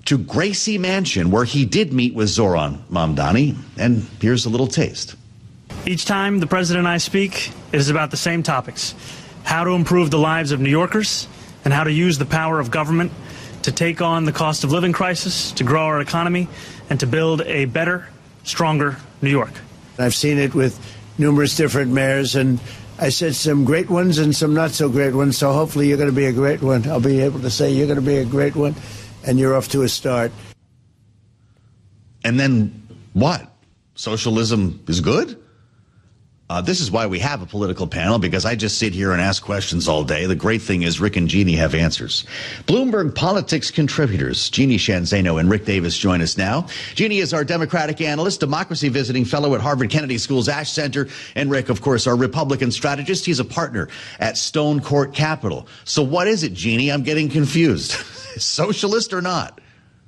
to Gracie Mansion, where he did meet with Zoran Mamdani. And here's a little taste. Each time the president and I speak, it is about the same topics: how to improve the lives of New Yorkers and how to use the power of government to take on the cost of living crisis, to grow our economy, and to build a better, stronger New York. I've seen it with numerous different mayors, and I said some great ones and some not so great ones, so hopefully you're going to be a great one. I'll be able to say you're going to be a great one, and you're off to a start. And then what? Socialism is good? This is why we have a political panel, because I just sit here and ask questions all day. The great thing is Rick and Jeannie have answers. Bloomberg Politics contributors Jeannie Shanzano and Rick Davis join us now. Jeannie is our Democratic analyst, democracy visiting fellow at Harvard Kennedy School's Ash Center. And Rick, of course, our Republican strategist. He's a partner at Stone Court Capital. So what is it, Jeannie? I'm getting confused. Socialist or not?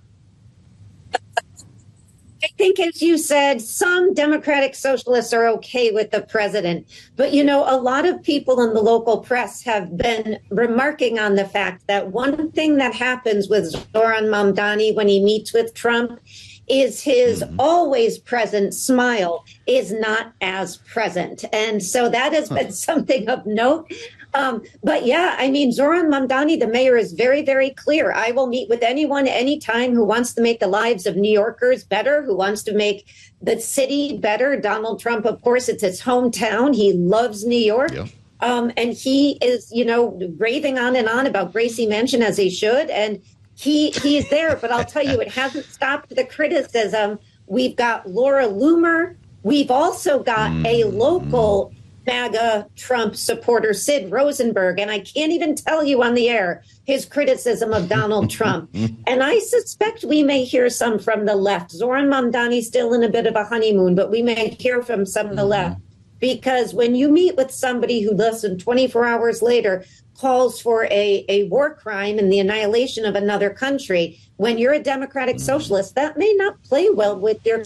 I think, as you said, some Democratic socialists are okay with the president. But, you know, a lot of people in the local press have been remarking on the fact that one thing that happens with Zoran Mamdani when he meets with Trump is his always present smile is not as present. And so that has been something of note. But yeah, I mean, Zoran Mamdani, the mayor, is very, very clear. I will meet with anyone, anytime who wants to make the lives of New Yorkers better, who wants to make the city better. Donald Trump, of course, it's his hometown. He loves New York. Yeah. And he is, you know, raving on and on about Gracie Mansion, as he should. And he is there. But I'll tell you, it hasn't stopped the criticism. We've got Laura Loomer. We've also got a local MAGA Trump supporter, Sid Rosenberg, and I can't even tell you on the air his criticism of Donald Trump. And I suspect we may hear some from the left. Zoran Mamdani's still in a bit of a honeymoon, but we may hear from some of the left. Because when you meet with somebody who less than 24 hours later calls for a war crime and the annihilation of another country, when you're a Democratic socialist, that may not play well with your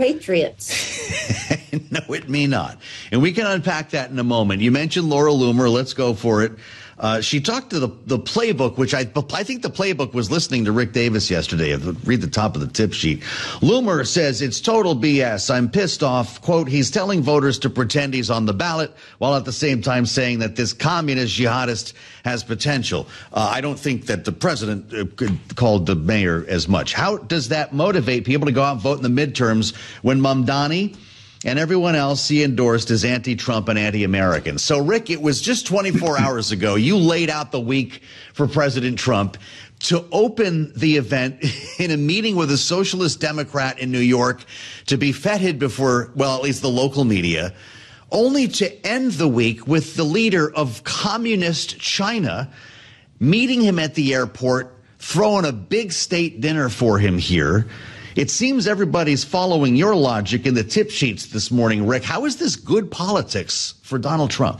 compatriots. No, it may not. And we can unpack that in a moment. You mentioned Laura Loomer. Let's go for it. She talked to the playbook, which I think the playbook was listening to Rick Davis yesterday. Read the top of the tip sheet. Loomer says it's total BS. I'm pissed off. Quote, he's telling voters to pretend he's on the ballot while at the same time saying that this communist jihadist has potential. I don't think that the president called the mayor as much. How does that motivate people to go out and vote in the midterms when Mamdani and everyone else he endorsed is anti-Trump and anti-American? So, Rick, it was just 24 hours ago. You laid out the week for President Trump to open the event in a meeting with a socialist Democrat in New York, to be feted before, well, at least the local media, only to end the week with the leader of communist China meeting him at the airport, throwing a big state dinner for him here. It seems everybody's following your logic in the tip sheets this morning, Rick. How is this good politics for Donald Trump?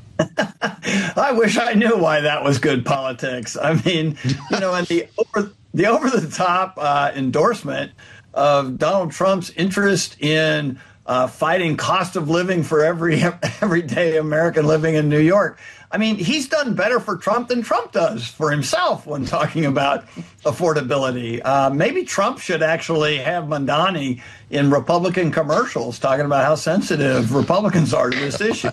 I wish I knew why that was good politics. I mean, you know, and the over-the-top endorsement of Donald Trump's interest in fighting cost of living for everyday American living in New York. I mean, he's done better for Trump than Trump does for himself when talking about affordability. Maybe Trump should actually have Mamdani in Republican commercials talking about how sensitive Republicans are to this issue.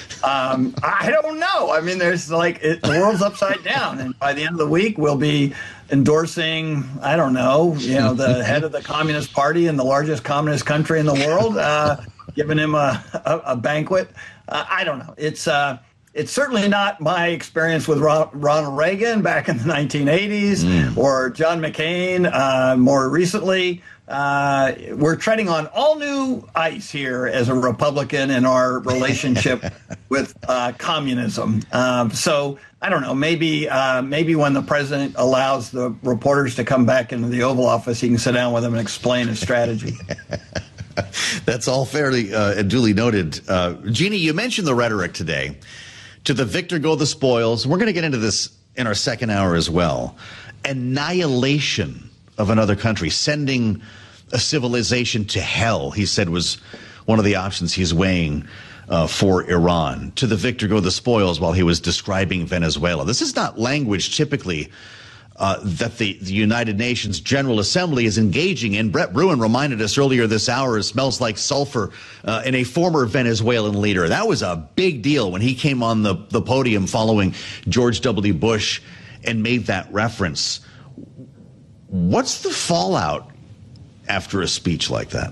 I don't know. I mean, there's like the world's upside down. And by the end of the week, we'll be endorsing, I don't know, the head of the Communist Party in the largest communist country in the world, giving him a banquet. I don't know. It's certainly not my experience with Ronald Reagan back in the 1980s or John McCain more recently. We're treading on all new ice here as a Republican in our relationship with communism. So I don't know. Maybe when the president allows the reporters to come back into the Oval Office, he can sit down with them and explain his strategy. That's all fairly duly noted. Jeannie, you mentioned the rhetoric today. To the victor go the spoils. We're going to get into this in our second hour as well. Annihilation of another country, sending a civilization to hell, he said, was one of the options he's weighing for Iran. To the victor go the spoils, while he was describing Venezuela. This is not language typically that the United Nations General Assembly is engaging in. Brett Bruen reminded us earlier this hour, it smells like sulfur in a former Venezuelan leader. That was a big deal when he came on the podium following George W. Bush and made that reference. What's the fallout after a speech like that?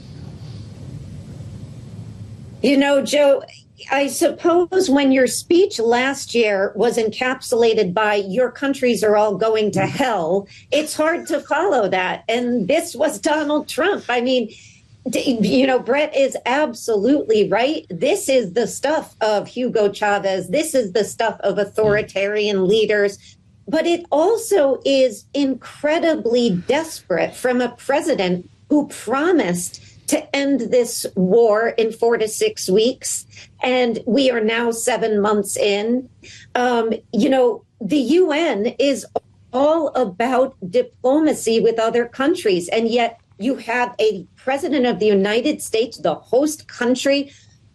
You know, Joe, I suppose when your speech last year was encapsulated by your countries are all going to hell, it's hard to follow that. And this was Donald Trump. I mean, you know, Brett is absolutely right. This is the stuff of Hugo Chavez. This is the stuff of authoritarian leaders. But it also is incredibly desperate from a president who promised to end this war in 4 to 6 weeks. And we are now 7 months in. You know, the UN is all about diplomacy with other countries. And yet you have a president of the United States, the host country,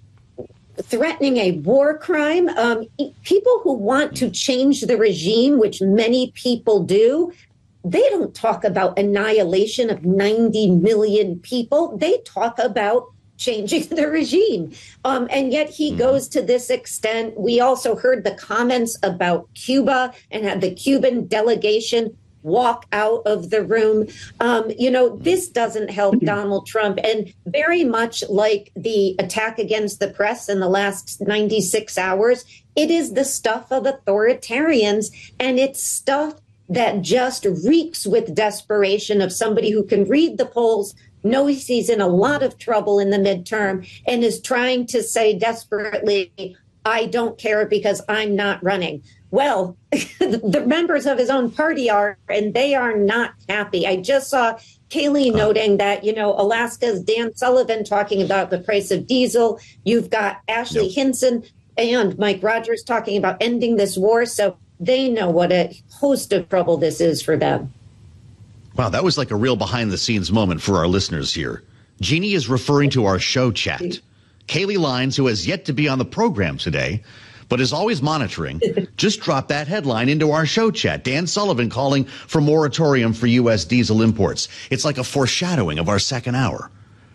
threatening a war crime. People who want to change the regime, which many people do, they don't talk about annihilation of 90 million people. They talk about changing the regime. And yet he goes to this extent. We also heard the comments about Cuba and had the Cuban delegation walk out of the room. You know, this doesn't help Donald Trump. And very much like the attack against the press in the last 96 hours, it is the stuff of authoritarians, and it's stuff that just reeks with desperation of somebody who can read the polls, knows he's in a lot of trouble in the midterm, and is trying to say desperately, I don't care because I'm not running. Well, the members of his own party are, and they are not happy. I just saw Kayleigh noting that, you know, Alaska's Dan Sullivan talking about the price of diesel. You've got Ashley Hinson and Mike Rogers talking about ending this war. So they know what a host of trouble this is for them. Wow, that was like a real behind-the-scenes moment for our listeners here. Jeannie is referring to our show chat. Kayleigh Lines, who has yet to be on the program today, but is always monitoring, just dropped that headline into our show chat. Dan Sullivan calling for moratorium for U.S. diesel imports. It's like a foreshadowing of our second hour.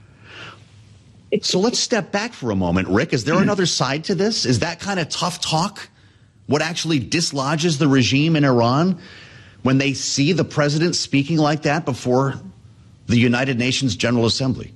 So let's step back for a moment, Rick. Is there another side to this? Is that kind of tough talk what actually dislodges the regime in Iran when they see the president speaking like that before the United Nations General Assembly?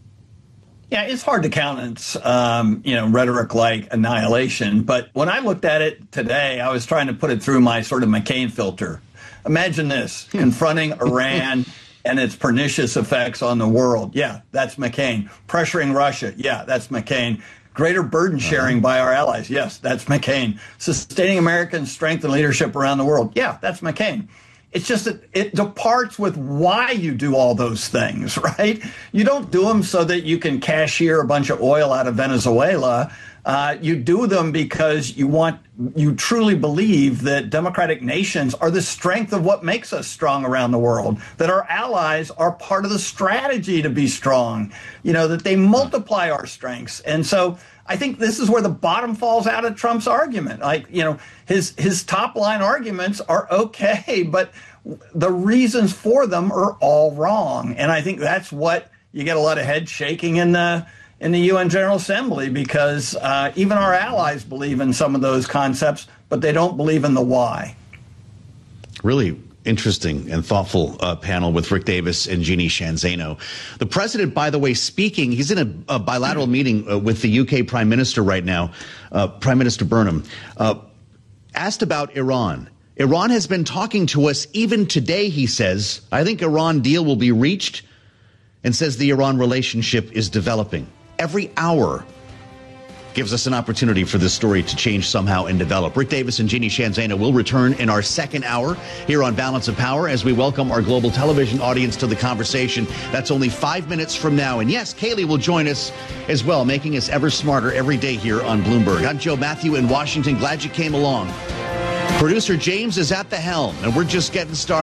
Yeah, it's hard to countenance, you know, rhetoric like annihilation. But when I looked at it today, I was trying to put it through my sort of McCain filter. Imagine this, confronting Iran and its pernicious effects on the world. Yeah, that's McCain. Pressuring Russia. Yeah, that's McCain. Greater burden sharing by our allies. Yes, that's McCain. Sustaining American strength and leadership around the world. Yeah, that's McCain. It's just that it departs with why you do all those things, right? You don't do them so that you can cashier a bunch of oil out of Venezuela. You do them because you truly believe that democratic nations are the strength of what makes us strong around the world, that our allies are part of the strategy to be strong, you know, that they multiply our strengths. And so I think this is where the bottom falls out of Trump's argument. Like, you know, his top line arguments are okay, but the reasons for them are all wrong. And I think that's what you get a lot of head shaking in the UN General Assembly, because even our allies believe in some of those concepts, but they don't believe in the why. Really interesting and thoughtful panel with Rick Davis and Jeannie Sheehan Zaino. The president, by the way, speaking, he's in a bilateral meeting with the UK Prime Minister right now, Prime Minister Burnham, asked about Iran. Iran has been talking to us even today, he says. I think Iran deal will be reached, and says the Iran relationship is developing. Every hour gives us an opportunity for this story to change somehow and develop. Rick Davis and Jeannie Sheehan Zaino will return in our second hour here on Balance of Power as we welcome our global television audience to the conversation. That's only 5 minutes from now. And yes, Kayleigh will join us as well, making us ever smarter every day here on Bloomberg. I'm Joe Matthew in Washington. Glad you came along. Producer James is at the helm, and we're just getting started.